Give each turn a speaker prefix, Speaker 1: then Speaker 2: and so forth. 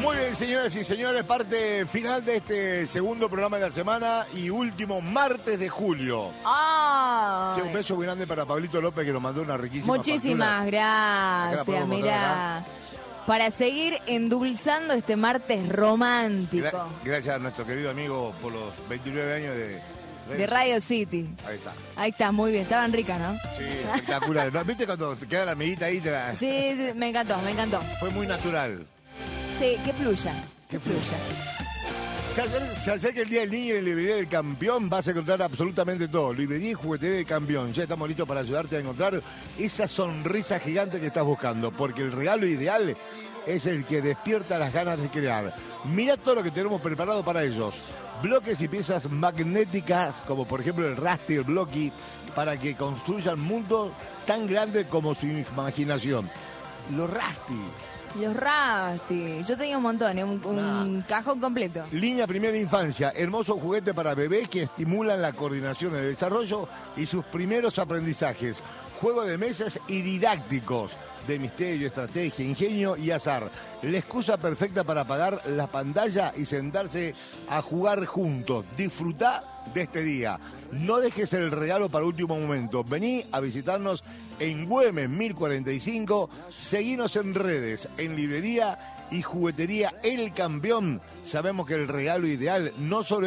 Speaker 1: Muy bien, señoras y señores, parte final de este segundo programa de la semana y último martes de julio.
Speaker 2: ¡Ay!
Speaker 1: Sí, un beso muy grande para Pablito López, que nos mandó una riquísima
Speaker 2: Muchísimas
Speaker 1: factura.
Speaker 2: gracias, mirá. Para seguir endulzando este martes romántico.
Speaker 1: Gracias a nuestro querido amigo por los 29 años
Speaker 2: de Radio City.
Speaker 1: Ahí está.
Speaker 2: Ahí está, muy bien. Estaban ricas, ¿no?
Speaker 1: Sí, espectacular. ¿No? ¿Viste cuando te queda la amiguita ahí?
Speaker 2: Sí, me encantó, me encantó.
Speaker 1: Fue muy natural.
Speaker 2: Sí, que fluya. Que fluya.
Speaker 1: Se acerca el Día del Niño y en Librería del Campeón vas a encontrar absolutamente todo. Librería y juguetería del Campeón. Ya estamos listos para ayudarte a encontrar esa sonrisa gigante que estás buscando. Porque el regalo ideal es el que despierta las ganas de crear. Mira todo lo que tenemos preparado para ellos. Bloques y piezas magnéticas, como por ejemplo el Rusty, el Blocky, para que construyan mundos tan grandes como su imaginación. Los Rusty.
Speaker 2: Los Rusty. Yo tenía un montón, un cajón completo.
Speaker 1: Línea Primera Infancia, hermoso juguete para bebés que estimulan la coordinación, el desarrollo y sus primeros aprendizajes. Juego de mesas y didácticos de misterio, estrategia, ingenio y azar. La excusa perfecta para apagar la pantalla y sentarse a jugar juntos. Disfrutá de este día. No dejes el regalo para último momento. Vení a visitarnos en Güemes 1045. Seguinos en redes, en Librería y Juguetería El Campeón. Sabemos que el regalo ideal no solo